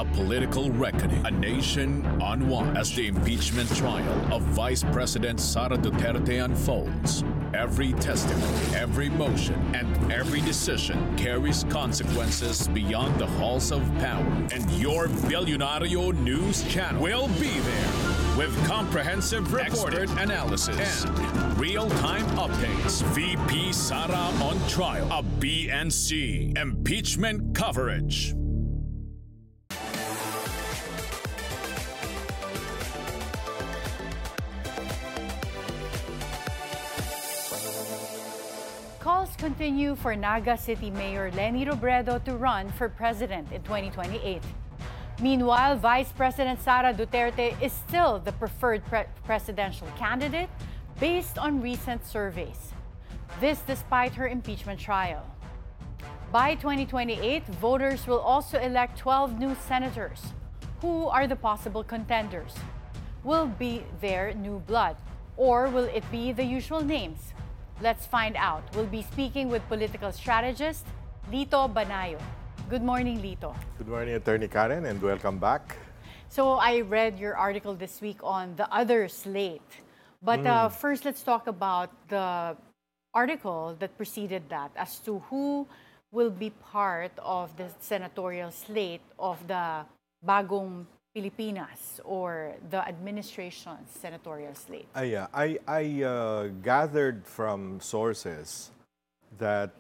a political reckoning, a nation on one. As the impeachment trial of Vice President Sara Duterte unfolds, every testimony, every motion, and every decision carries consequences beyond the halls of power. And your Billionario News channel will be there with comprehensive expert analysis and real-time updates. VP Sara on trial, a BNC impeachment coverage. Calls continue for Naga City Mayor Leni Robredo to run for president in 2028. Meanwhile, Vice President Sara Duterte is still the preferred presidential candidate based on recent surveys. This despite her impeachment trial. By 2028, voters will also elect 12 new senators. Who are the possible contenders? Will be there new blood, or will it be the usual names? Let's find out. We'll be speaking with political strategist Lito Banayo. Good morning, Lito. Good morning, Attorney Karen, and welcome back. So I read your article this week on the other slate. But first, let's talk about the article that preceded that as to who will be part of the senatorial slate of the Bagong Pilipinas or the administration's senatorial slate. I gathered from sources that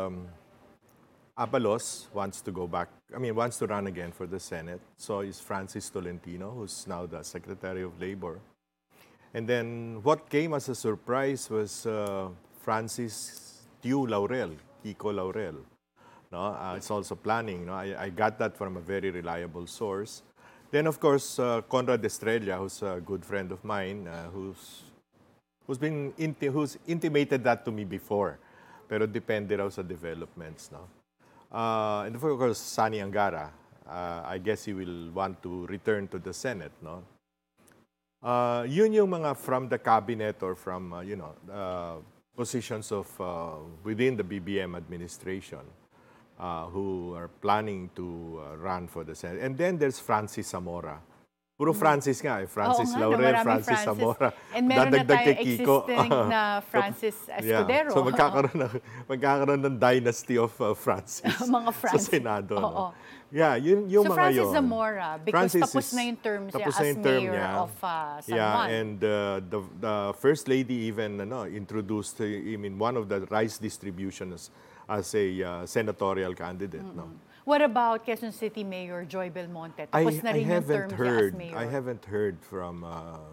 Abalos wants to go back, wants to run again for the Senate. So is Francis Tolentino, who's now the Secretary of Labor. And then what came as a surprise was Francis Tiu Laurel, Kiko Laurel. No, it's also planning. No? I got that from a very reliable source. Then, of course, Conrad Estrella, who's a good friend of mine, who's intimated that to me before. Pero depende raw sa developments. No? And of course, Sani Angara. I guess he will want to return to the Senate. No? Yun yung mga from the cabinet or from, positions of within the BBM administration who are planning to run for the Senate. And then there's Francis Zamora. Puro Francis nga eh. Francis Laurel, Francis Zamora. And meron na tayo existing na Francis Escudero. So magkakaroon ng dynasty of Francis mga Francis sa Senado. No? Yeah, yung so mga Francis yun. Zamora, because tapos na yung term siya as mayor of San Juan. And the First Lady even introduced him in one of the rice distributions as a senatorial candidate. No? What about Quezon City Mayor Joy Belmonte? Tapos na rin yung term siya as mayor. I haven't heard from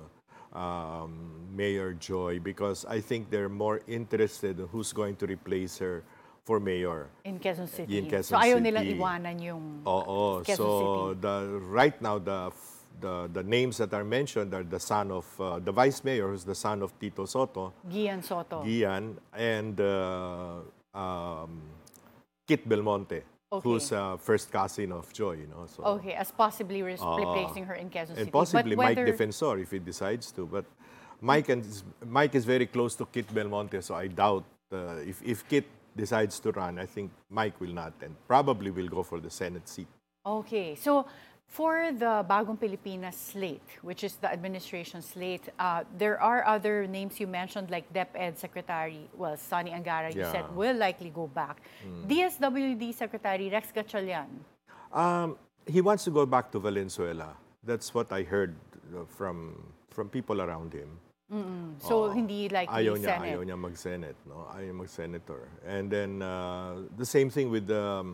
Mayor Joy because I think they're more interested in who's going to replace her for mayor. In Quezon City. In Quezon so ayaw City. nilang iwanan yung Quezon so City. Right now the names that are mentioned are the son of the vice mayor, who's the son of Tito Soto. Gian Soto. Gian and Kit Belmonte. Okay. Who's first cousin of Joy, So, okay, as possibly replacing her in Quezon City. And possibly but Mike Defensor if he decides to. But Mike is very close to Kit Belmonte, so I doubt if Kit decides to run, I think Mike will not and probably will go for the Senate seat. Okay, so for the Bagong Pilipinas slate, which is the administration slate, there are other names you mentioned like DepEd Secretary, Sani Angara, you said will likely go back. DSWD Secretary Rex Gatchalian. He wants to go back to Valenzuela. That's what I heard from people around him. So hindi likely Senate. Ayaw niya mag-Senate, no? Ayaw mag-senator. And then the same thing with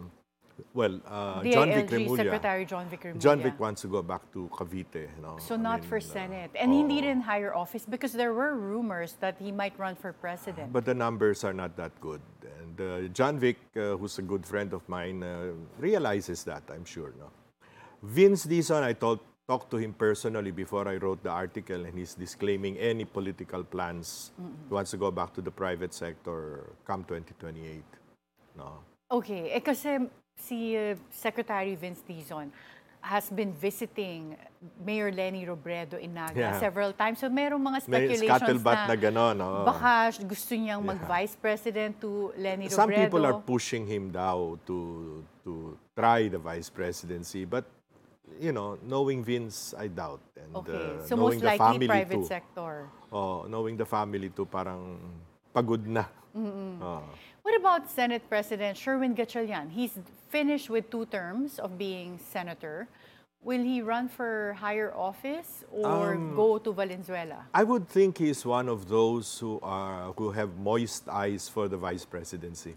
John Vic Remulla. Secretary John Vic Remulla. John Vic wants to go back to Cavite. So not for Senate. And hindi rin higher office because there were rumors that he might run for president. But the numbers are not that good. And John Vic, who's a good friend of mine, realizes that, I'm sure. No? Vince Dizon, I talked to him personally before I wrote the article, and he's disclaiming any political plans. He wants to go back to the private sector come 2028. No. Okay. Kasi si Secretary Vince Dizon has been visiting Mayor Leni Robredo in Naga several times. So merong mga speculations na gano'n. Baka gusto niyang mag-vice president to Leni Robredo. Some people are pushing him daw to try the vice presidency. But knowing Vince, I doubt. And Okay, so knowing most the likely family private too. sector. Knowing the family too, parang pagod na. Oh. What about Senate President Sherwin Gatchalian? He's finished with 2 terms of being senator. Will he run for higher office or go to Valenzuela? I would think he's one of those who have moist eyes for the vice presidency.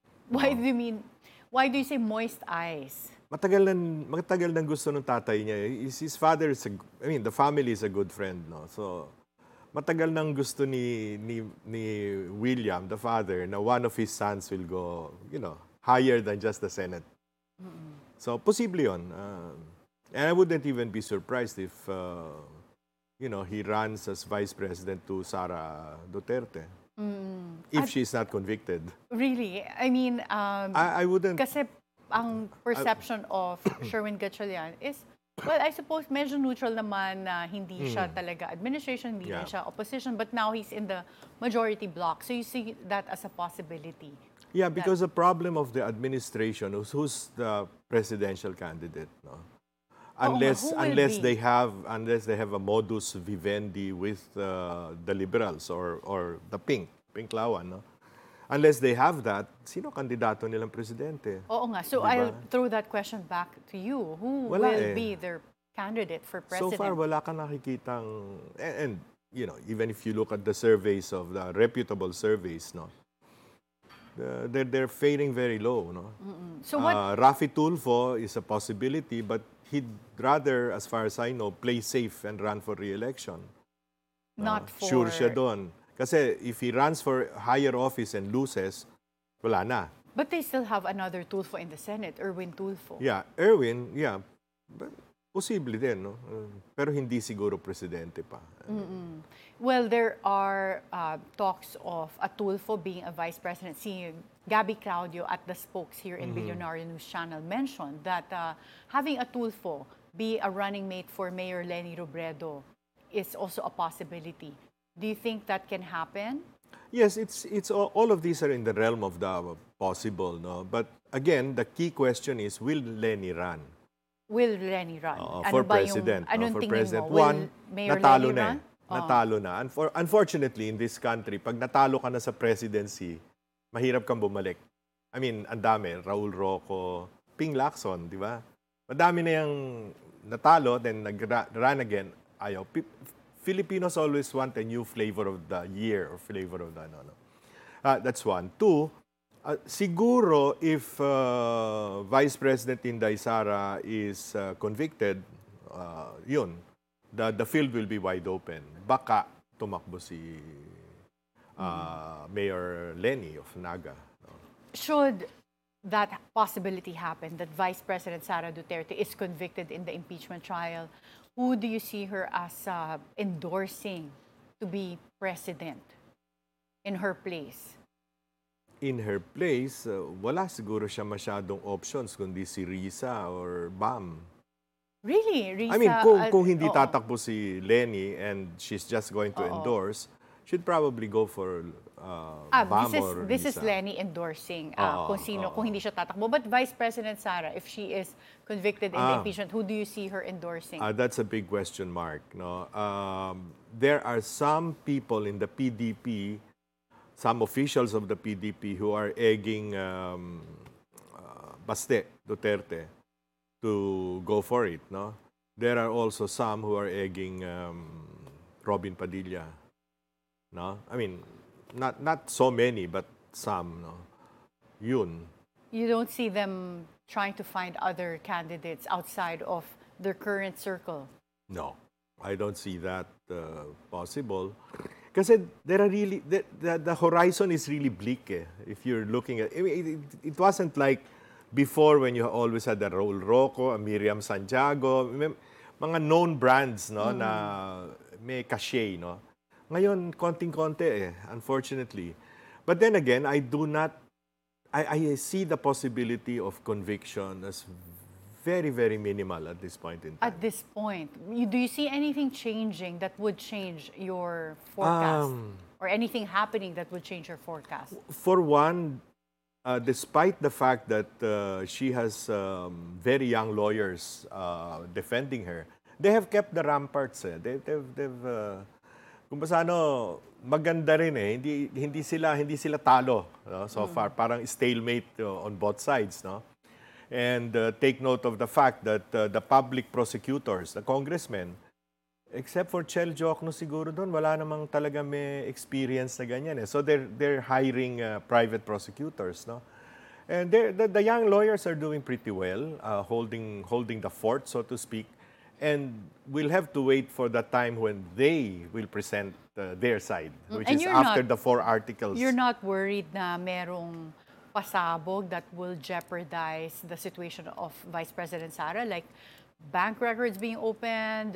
Why do you say moist eyes? Matagal nang gusto ng tatay niya. His father is the family is a good friend, no. So matagal nang gusto ni William, the father, na one of his sons will go, higher than just the Senate. So posible 'yon. And I wouldn't even be surprised if he runs as vice president to Sara Duterte. If she's not convicted. Really? I mean, I wouldn't. kasi ang perception of Sherwin Gatchalian is, well, I suppose medyo neutral naman na hindi siya talaga administration, hindi rin siya opposition, but now he's in the majority bloc. So you see that as a possibility. Yeah, because the problem of the administration is who's the presidential candidate, no? Unless they have a modus vivendi with the liberals or the pink lawan, no? Unless they have that, sino kandidato nilang presidente? Oo nga. So Diba? I'll throw that question back to you. Who Wala will be their candidate for president? So far, wala kang nakikitang, and even if you look at the surveys of the reputable surveys, no, they're fading very low, no. So what? Rafi Tulfo is a possibility, but he'd rather, as far as I know, play safe and run for re-election. Not for... Sure siya doon. Kasi if he runs for higher office and loses, wala na. But they still have another Tulfo in the Senate, Erwin Tulfo. Yeah, Erwin, yeah. But posible din, no? Pero hindi siguro presidente pa. Well, there are talks of a Tulfo being a vice president. Si Gabby Claudio at the spokes here in Billionaire News Channel mentioned that having a Tulfo be a running mate for Mayor Leni Robredo is also a possibility. Do you think that can happen? Yes, it's all of these are in the realm of the possible, no. But again, the key question is, will Leni run? Will Leni run? For president. Anong for tingin president. mo? Will One, Mayor natalo Leni na run? Natalo na. Unfortunately, in this country, pag natalo ka na sa presidency, mahirap kang bumalik. I mean, ang dami. Raul Roco, Ping Lacson, di ba? Madami na yung natalo, then nag-run again. Ayaw. Filipinos always want a new flavor of the year or flavor of the that's one. Two, siguro if Vice President Inday Sara is convicted, yun, the field will be wide open. Baka tumakbo si Mayor Leni of Naga. Should that possibility happen, that Vice President Sara Duterte is convicted in the impeachment trial, who do you see her as endorsing to be president in her place? In her place, wala siguro siya masyadong options kundi si Risa or Bam. Really? Risa, I mean, kung hindi tatakbo si Leni and she's just going to endorse, she'd probably go for Bam or Risa. This is Leni endorsing kung hindi siya tatakbo. But Vice President Sara, if she is convicted in the impeachment, who do you see her endorsing? That's a big question mark. No? There are some people in the PDP, some officials of the PDP who are egging Baste, Duterte, to go for it. No? There are also some who are egging Robin Padilla. No? I mean, not so many, but some. No? Yun. You don't see them trying to find other candidates outside of their current circle? No, I don't see that possible. Kasi there are really the horizon is really bleak. If you're looking at it wasn't like before when you always had the Raul Roco, a Miriam Santiago, mga known brands, no, na may cachet, no. Ngayon, konting-konti unfortunately. But then again, I see the possibility of conviction as very, very minimal at this point in time. At this point, do you see anything changing that would change your forecast? Or anything happening that would change your forecast? For one, despite the fact that she has very young lawyers defending her, they have kept the ramparts. Kung basta maganda rin hindi sila talo, no? So far parang stalemate on both sides, no? And take note of the fact that the public prosecutors, the congressmen, except for Chel Jokno siguro doon, wala namang talaga may experience na ganyan. So they're hiring private prosecutors, no? And the young lawyers are doing pretty well, holding the fort, so to speak. And we'll have to wait for the time when they will present their side, which And is you're after not- the 4 articles. You're not worried na merong pasabog that will jeopardize the situation of Vice President Sara, like bank records being opened,